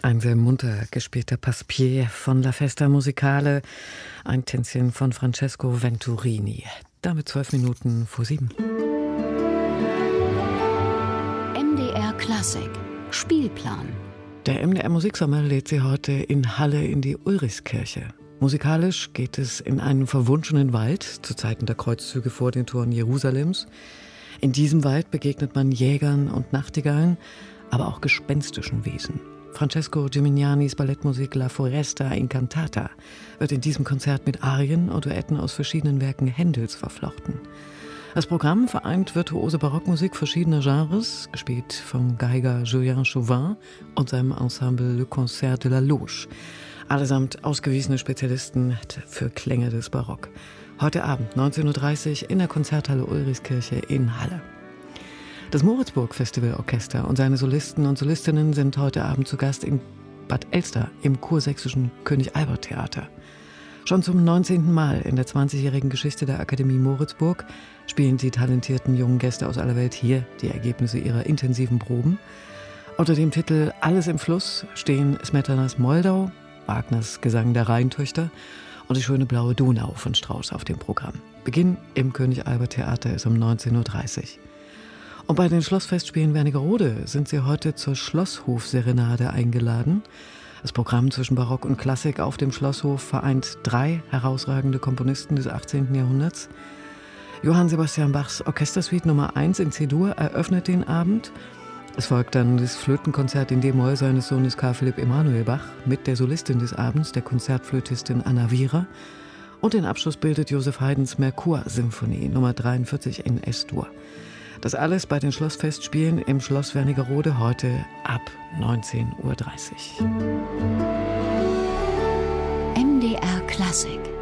Ein sehr munter gespielter Passepied von La Festa Musicale, ein Tänzchen von Francesco Venturini. Damit 7:12. MDR Klassik Spielplan. Der MDR Musiksommer lädt Sie heute in Halle in die Ulrichskirche. Musikalisch geht es in einen verwunschenen Wald zu Zeiten der Kreuzzüge vor den Toren Jerusalems. In diesem Wald begegnet man Jägern und Nachtigallen, aber auch gespenstischen Wesen. Francesco Gimignani's Ballettmusik La Foresta Incantata wird in diesem Konzert mit Arien und Duetten aus verschiedenen Werken Händels verflochten. Das Programm vereint virtuose Barockmusik verschiedener Genres, gespielt vom Geiger Julien Chauvin und seinem Ensemble Le Concert de la Loge. Allesamt ausgewiesene Spezialisten für Klänge des Barock. Heute Abend 19:30 Uhr in der Konzerthalle Ulrichskirche in Halle. Das Moritzburg Festivalorchester und seine Solisten und Solistinnen sind heute Abend zu Gast in Bad Elster im kursächsischen König-Albert-Theater. Schon zum 19. Mal in der 20-jährigen Geschichte der Akademie Moritzburg spielen die talentierten jungen Gäste aus aller Welt hier die Ergebnisse ihrer intensiven Proben. Unter dem Titel Alles im Fluss stehen Smetanas Moldau, Wagners Gesang der Rheintöchter und die schöne blaue Donau von Strauss auf dem Programm. Beginn im König-Albert-Theater ist um 19:30 Uhr. Und bei den Schlossfestspielen Wernigerode sind sie heute zur Schlosshof-Serenade eingeladen. Das Programm zwischen Barock und Klassik auf dem Schlosshof vereint 3 herausragende Komponisten des 18. Jahrhunderts. Johann Sebastian Bachs Orchestersuite Nummer 1 in C-Dur eröffnet den Abend. Es folgt dann das Flötenkonzert in D-Moll seines Sohnes Karl Philipp Emanuel Bach mit der Solistin des Abends, der Konzertflötistin Anna Wierer. Und den Abschluss bildet Joseph Haydns Merkur-Symphonie Nummer 43 in S-Dur. Das alles bei den Schlossfestspielen im Schloss Wernigerode heute ab 19:30 Uhr. MDR Klassik.